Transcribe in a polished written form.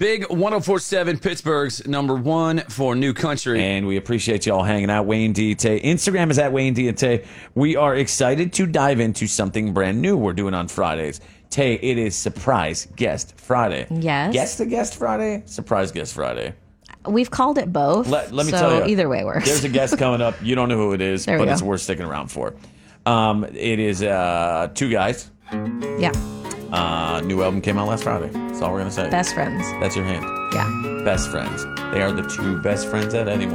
Big 104.7 Pittsburgh's number one for New Country. And we appreciate you all hanging out. Wayne D. Tay. Instagram is at Wayne D. Tay. We are excited to dive into something brand new we're doing on Fridays. Tay, it is Surprise Guest Friday. Yes. Guest to Guest Friday? Surprise Guest Friday. We've called it both. Let me tell you. Either way works. There's a guest coming up. You don't know who it is, There we but go. it's worth sticking around for. It is two guys. Yeah. New album came out last Friday. That's all we're going to say. Best friends. That's your hint. Yeah. Best friends. They are the two best friends at anyone.